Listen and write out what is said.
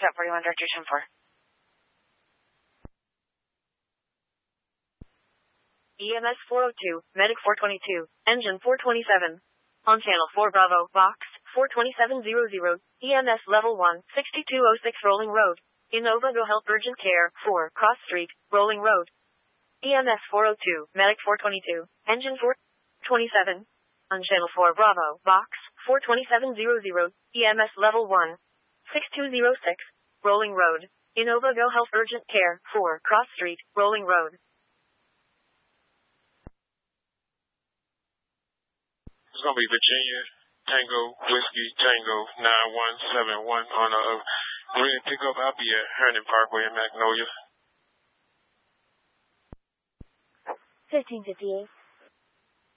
stop 41, Director 10-4. EMS 402, Medic 422, Engine 427. On Channel 4 Bravo, Box 42700, EMS Level 1, 6206 Rolling Road. Innova Go Help Urgent Care, 4, Cross Street, Rolling Road. EMS 402, Medic 422, Engine 427. On Channel 4 Bravo, Box 42700, EMS Level 1, 6206, Rolling Road. Innova Go Help Urgent Care, 4, Cross Street, Rolling Road. It's going to be Virginia, Tango, Whiskey, Tango, 9171 on a green pickup. I'll be at Herndon Parkway in Magnolia. 1558.